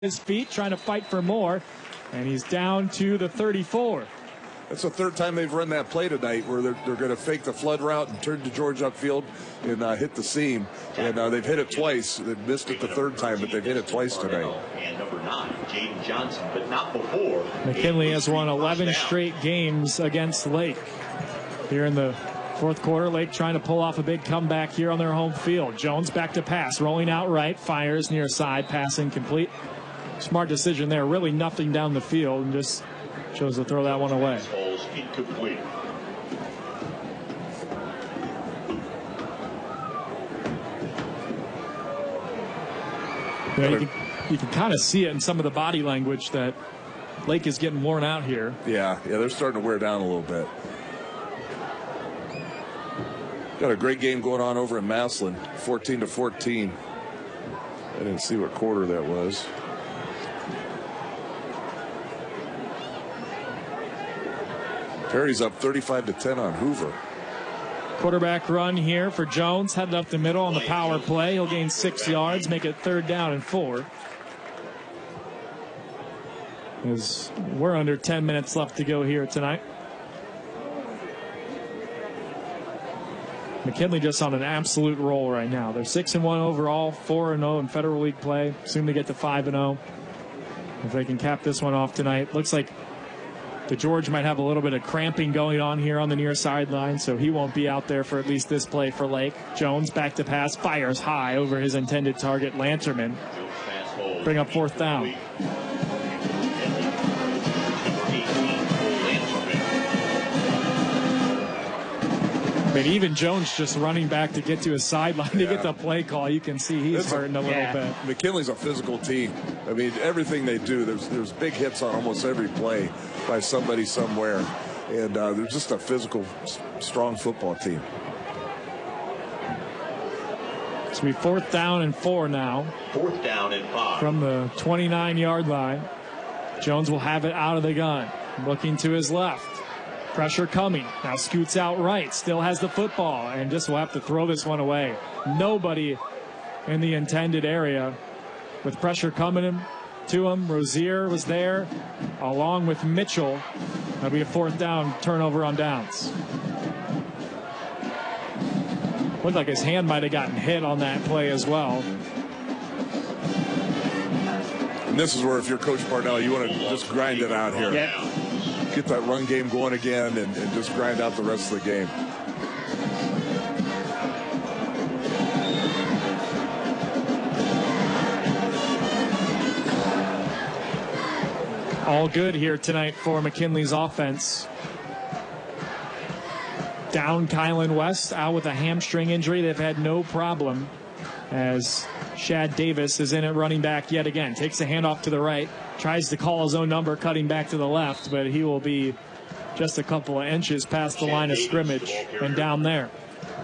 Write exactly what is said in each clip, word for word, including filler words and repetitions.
his feet, trying to fight for more, and he's down to the thirty-four. That's the third time they've run that play tonight, where they're, they're going to fake the flood route and turn to George upfield and uh, hit the seam. And uh, they've hit it twice. They've missed it the third time, but they've hit it twice tonight. And number nine, Jaden Johnson, but not before. McKinley has won eleven straight games against Lake. Here in the fourth quarter, Lake trying to pull off a big comeback here on their home field. Jones back to pass, rolling out right, fires near side, pass incomplete. Smart decision there, really nothing down the field, and just chose to throw that one away. Incomplete. You know, you can, you can kind of see it in some of the body language that Lake is getting worn out here. Yeah, yeah, they're starting to wear down a little bit. Got a great game going on over in Massillon, fourteen to fourteen. I didn't see what quarter that was. Perry's up thirty-five to ten on Hoover. Quarterback run here for Jones, headed up the middle on the power play. He'll gain six yards, make it third down and four. As we're under ten minutes left to go here tonight. McKinley just on an absolute roll right now. They're six and one overall, four and oh in Federal League play. Soon to get to five and oh. If they can cap this one off tonight. Looks like the George might have a little bit of cramping going on here on the near sideline, so he won't be out there for at least this play for Lake. Jones back to pass, fires high over his intended target, Lanterman. Bring up fourth down. I mean, even Jones just running back to get to his sideline to yeah. get the play call. You can see he's it's hurting a, a little yeah. bit. McKinley's a physical team. I mean, everything they do, there's there's big hits on almost every play by somebody somewhere. And uh, they're just a physical, strong football team. It's going to be fourth down and four now. Fourth down and five. From the twenty-nine-yard line. Jones will have it out of the gun. Looking to his left. Pressure coming. Now scoots out right. Still has the football. And just will have to throw this one away. Nobody in the intended area with pressure coming him, to him. Rozier was there along with Mitchell. That'll be a fourth down turnover on downs. Looked like his hand might have gotten hit on that play as well. And this is where, if you're Coach Parnell, you want to just grind it out here. Yeah. Get that run game going again and, and just grind out the rest of the game. All good here tonight for McKinley's offense. Down Kylan West, out with a hamstring injury. They've had no problem as Shad Davis is in at running back yet again. Takes a handoff to the right. Tries to call his own number, cutting back to the left, but he will be just a couple of inches past the line of scrimmage and down there.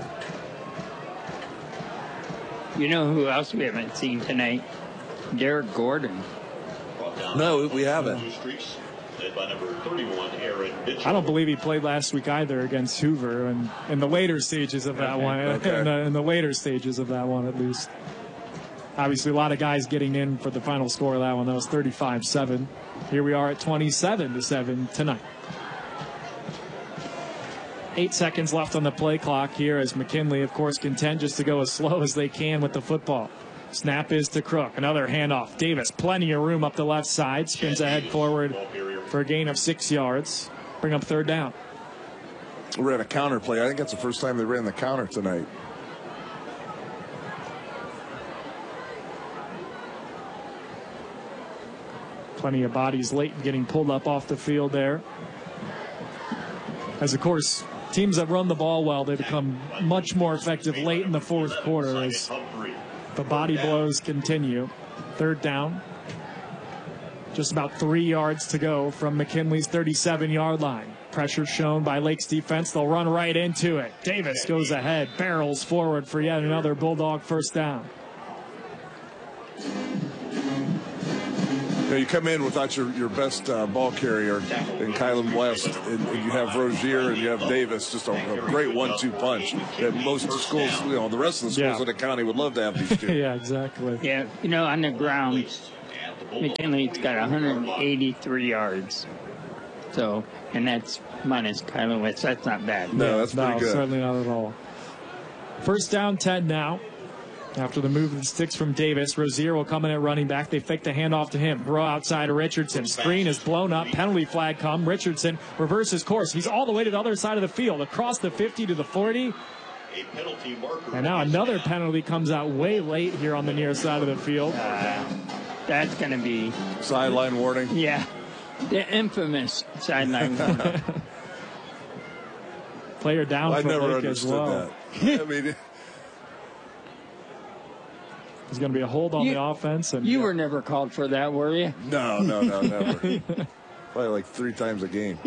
You know who else we haven't seen tonight? Derek Gordon. No, we haven't. I don't believe he played last week either against Hoover, and in the later stages of that one, okay. in, the, in the later stages of that one at least. Obviously, a lot of guys getting in for the final score of that one. That was thirty-five seven. Here we are at twenty-seven to seven tonight. Eight seconds left on the play clock here as McKinley, of course, content just to go as slow as they can with the football. Snap is to Crook. Another handoff. Davis, plenty of room up the left side. Spins ahead forward for a gain of six yards. Bring up third down. We ran a counter play. I think that's the first time they ran the counter tonight. Plenty of bodies late getting pulled up off the field there. As, of course, teams that run the ball well, they become much more effective late in the fourth quarter as the body blows continue. Third down. Just about three yards to go from McKinley's thirty-seven-yard line. Pressure shown by Lake's defense. They'll run right into it. Davis goes ahead, barrels forward for yet another Bulldog first down. You know, you come in without your, your best uh, ball carrier in Kylan West, and, and you have Rozier and you have Davis, just a, a great one two punch that most schools, you know, the rest of the schools Yeah. in the county would love to have these two. Yeah, exactly. Yeah, you know, on the ground, McKinley's got one hundred eighty-three yards. So, and that's minus Kylan West. That's not bad. No, that's pretty no, good. Certainly not at all. First down, ten now. After the move of the sticks from Davis, Rozier will come in at running back. They fake the handoff to him. Throw outside to Richardson. Screen is blown up. Penalty flag come. Richardson reverses course. He's all the way to the other side of the field, across the fifty to the forty. And now another penalty comes out way late here on the near side of the field. Uh, that's going to be... Sideline warning. Yeah. The infamous sideline warning. Player down I for never Lake as understood well. that. I mean... There's going to be a hold on you, the offense. And you yeah. were never called for that, were you? No, no, no, never. Probably like three times a game.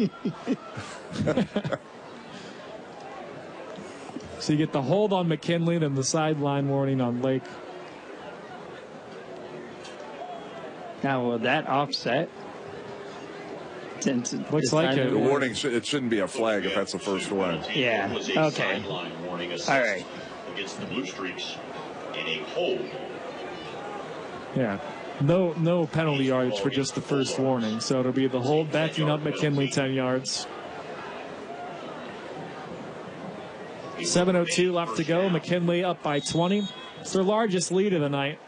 So you get the hold on McKinley, then the sideline warning on Lake. Now, will that offset? Since Looks like it. The warning, sh- it shouldn't be a flag if that's the first one. Yeah, okay. All right. Against the Blue Streaks and a hold. Yeah. No no penalty yardage for just the first warning. So it'll be the hold backing up McKinley ten yards. seven oh two left to go. McKinley up by twenty. It's their largest lead of the night.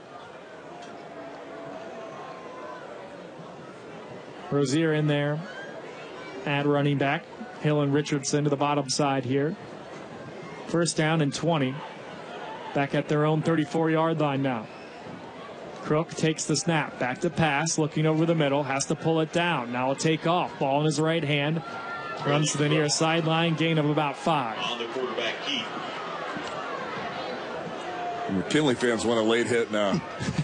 Rozier in there at running back. Hill and Richardson to the bottom side here. First down and twenty. Back at their own thirty-four-yard line now. Crook takes the snap. Back to pass. Looking over the middle. Has to pull it down. Now a take off. Ball in his right hand. Runs to the near sideline. Gain of about five. On the quarterback keep. McKinley fans want a late hit now.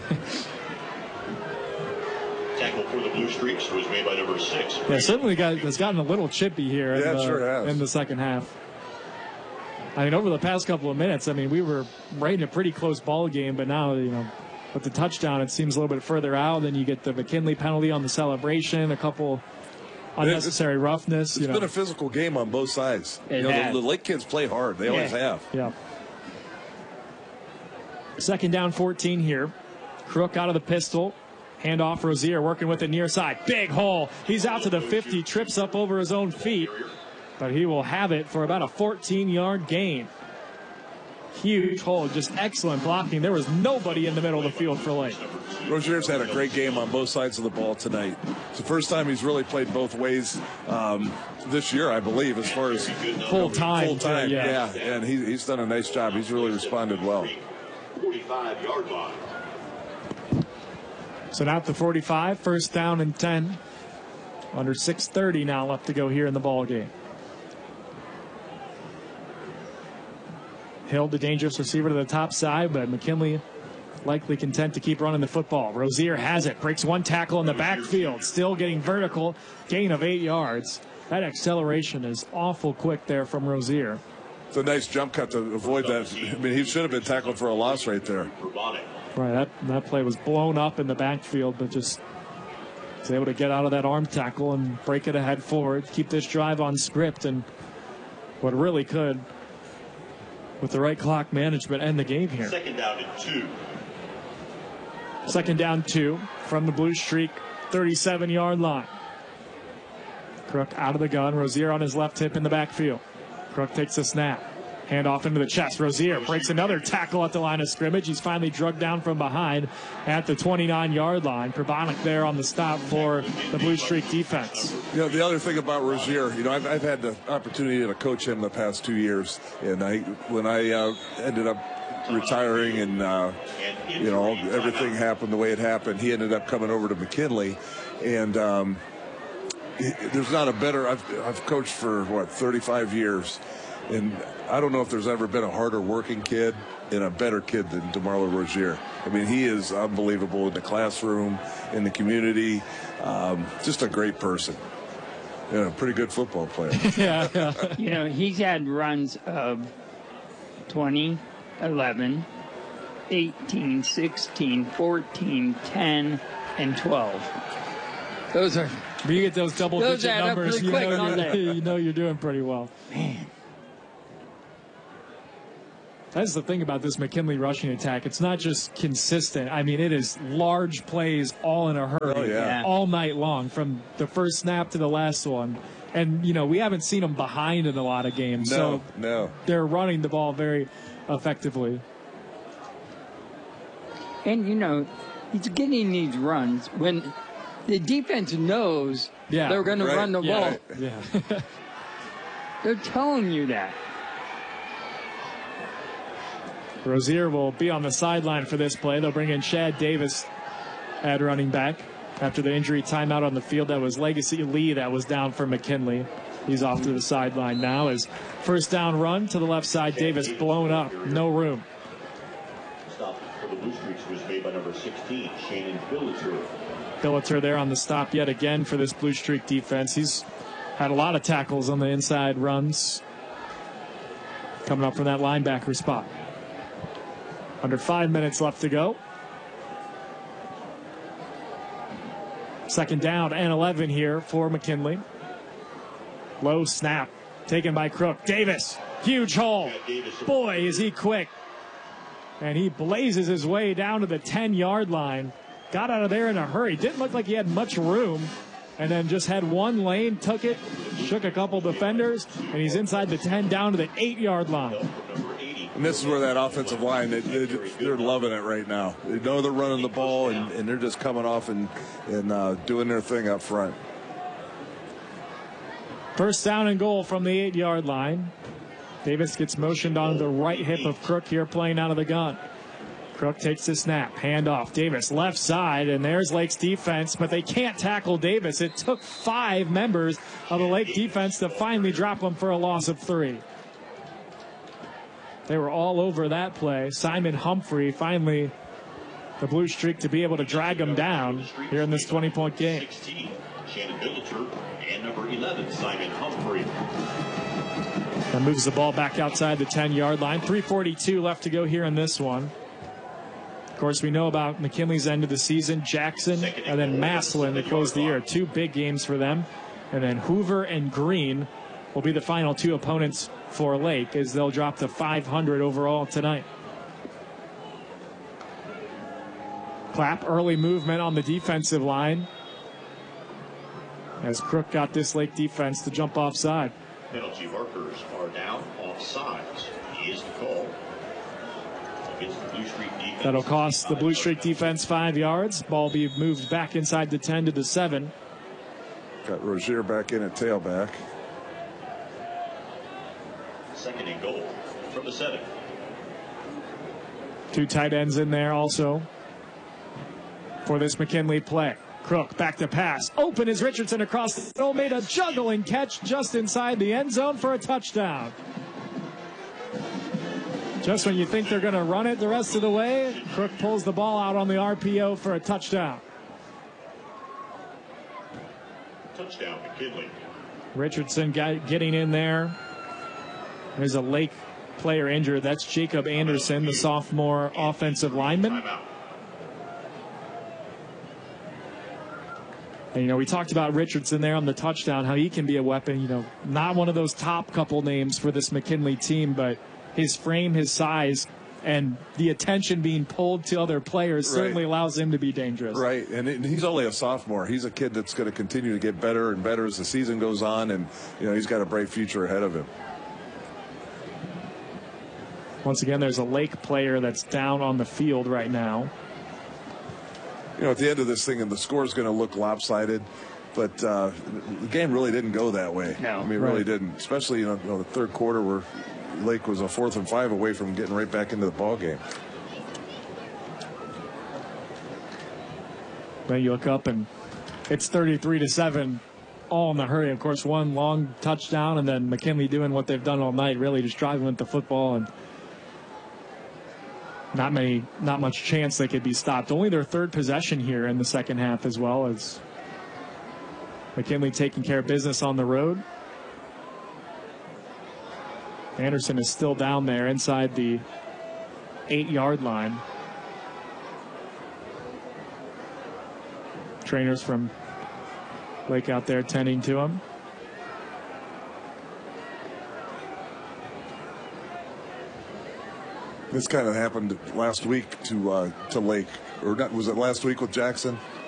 Tackle for the Blue Streaks was made by number six. Yeah, certainly got, has gotten a little chippy here in, Yeah, it the, sure has. in the second half. I mean, over the past couple of minutes, I mean, we were right in a pretty close ball game, but now, you know, with the touchdown, it seems a little bit further out. Then you get the McKinley penalty on the celebration, a couple unnecessary it's, roughness. It's you been know. a physical game on both sides. It You know, has. the, the Lake kids play hard. They always Yeah. have. Yeah. Second down, fourteen here. Crook out of the pistol. Handoff Rozier working with the near side. Big hole. He's out to the fifty, trips up over his own feet, but he will have it for about a fourteen-yard gain. Huge hole, just excellent blocking. There was nobody in the middle of the field for Lake. Rozier's had a great game on both sides of the ball tonight. It's the first time he's really played both ways um, this year, I believe, as far as Full time. Full time, yeah. yeah. And he, he's done a nice job. He's really responded well. forty-five-yard line. So now at the forty-five, first down and ten. Under six thirty now left to go here in the ball game. Hill, the dangerous receiver to the top side, but McKinley likely content to keep running the football. Rozier has it, breaks one tackle in the backfield, still getting vertical, gain of eight yards. That acceleration is awful quick there from Rozier. It's a nice jump cut to avoid that. I mean, he should have been tackled for a loss right there. Right, that, that play was blown up in the backfield, but just was able to get out of that arm tackle and break it ahead forward, keep this drive on script, and what really could, with the right clock management, end the game here. Second down and two. Second down two from the Blue Streak thirty-seven-yard line. Crook out of the gun. Rozier on his left hip in the backfield. Crook takes a snap. Hand off into the chest. Rozier breaks another tackle at the line of scrimmage. He's finally drugged down from behind at the twenty-nine-yard line. Prabonic there on the stop for the Blue Streak defense. You know, the other thing about Rozier, you know, I've, I've had the opportunity to coach him the past two years. And I, when I uh, ended up retiring and, uh, you know, everything happened the way it happened, he ended up coming over to McKinley. And um, he, there's not a better, I've, I've coached for, what, thirty-five years. And I don't know if there's ever been a harder working kid and a better kid than DeMarlo Rozier. I mean, he is unbelievable in the classroom, in the community. Um, just a great person. You know, pretty good football player. yeah, yeah. You know, he's had runs of twenty, eleven, eighteen, sixteen, fourteen, ten, and twelve. Those are... When you get those double-digit Those add up numbers, pretty you, quick, know, don't you're, they? you know you're doing pretty well. Man. That's the thing about this McKinley rushing attack. It's not just consistent. I mean, it is large plays all in a hurry Oh, yeah. all night long from the first snap to the last one. And, you know, we haven't seen them behind in a lot of games. No, so no. they're running the ball very effectively. And, you know, he's getting these runs when the defense knows Yeah, they're going right. to run the Yeah. ball. Right. Yeah. They're telling you that. Rozier will be on the sideline for this play. They'll bring in Chad Davis at running back after the injury timeout on the field. That was Legacy Lee that was down for McKinley. He's off to the sideline now. As first down run to the left side, Davis blown up. No room. Stop for the Blue Streaks was made by number sixteen, Shannon Billiter. Billiter there on the stop yet again for this Blue Streak defense. He's had a lot of tackles on the inside runs coming up from that linebacker spot. Under five minutes left to go. Second down and eleven here for McKinley. Low snap taken by Crook. Davis, huge hole. Boy, is he quick. And he blazes his way down to the ten-yard line. Got out of there in a hurry. Didn't look like he had much room. And then just had one lane, took it, shook a couple defenders, and he's inside the ten down to the eight-yard line. And this is where that offensive line, they, they, they're loving it right now. They know they're running the ball, and, and they're just coming off and, and uh, doing their thing up front. First down and goal from the eight-yard line. Davis gets motioned on the right hip of Crook here, playing out of the gun. Crook takes the snap, handoff. Davis left side, and there's Lake's defense, but they can't tackle Davis. It took five members of the Lake defense to finally drop him for a loss of three. They were all over that play. Simon Humphrey finally the Blue Streak to be able to drag him down here in this twenty-point game. sixteen, Shannon Billiter, and number eleven, Simon Humphrey. That moves the ball back outside the ten-yard line. three forty-two left to go here in this one. Of course, we know about McKinley's end of the season. Jackson and then Massillon to close the year. Two big games for them. And then Hoover and Green will be the final two opponents for Lake as they'll drop to five hundred overall tonight. Clapp, early movement on the defensive line as Crook got this Lake defense to jump offside. Penalty markers are down, offsides is the call. Against the Blue Streak defense. That'll cost the Blue Streak defense five yards. Ball be moved back inside the ten to the seven. Got Rozier back in at tailback. Second and goal from the seven. Two tight ends in there also for this McKinley play. Crook back to pass. Open is Richardson across the middle. Made a juggling catch just inside the end zone for a touchdown. Just when you think they're going to run it the rest of the way, Crook pulls the ball out on the R P O for a touchdown. Touchdown, McKinley. Richardson got, getting in there. There's a Lake player injured. That's Jacob Anderson, the sophomore offensive lineman. Timeout. And, you know, we talked about Richardson there on the touchdown, how he can be a weapon. You know, not one of those top couple names for this McKinley team, but his frame, his size, and the attention being pulled to other players Right. certainly allows him to be dangerous. Right, and it, he's only a sophomore. He's a kid that's going to continue to get better and better as the season goes on, and, you know, he's got a bright future ahead of him. Once again, there's a Lake player that's down on the field right now. You know, at the end of this thing, and the score's going to look lopsided, but uh, the game really didn't go that way. No. I mean, it Right. really didn't, especially, you know, you know, the third quarter where Lake was a fourth and five away from getting right back into the ball game. Then you look up and it's thirty-three to seven, all in the hurry. Of course, one long touchdown, and then McKinley doing what they've done all night, really just driving with the football, and not many, not much chance they could be stopped. Only their third possession here in the second half as well, as McKinley taking care of business on the road. Anderson is still down there inside the eight-yard line. Trainers from Lake out there tending to him. This kind of happened last week to uh, to Lake, or not? Was it last week with Jackson?